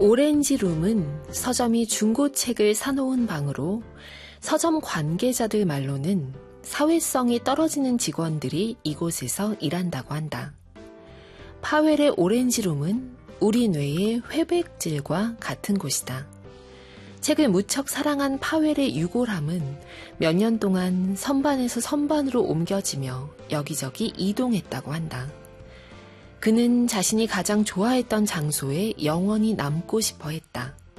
오렌지룸은 서점이 중고책을 사놓은 방으로 서점 관계자들 말로는 사회성이 떨어지는 직원들이 이곳에서 일한다고 한다. 파웰의 오렌지룸은 우리 뇌의 회백질과 같은 곳이다. 책을 무척 사랑한 파웰의 유골함은 몇 년 동안 선반에서 선반으로 옮겨지며 여기저기 이동했다고 한다. 그는 자신이 가장 좋아했던 장소에 영원히 남고 싶어 했다.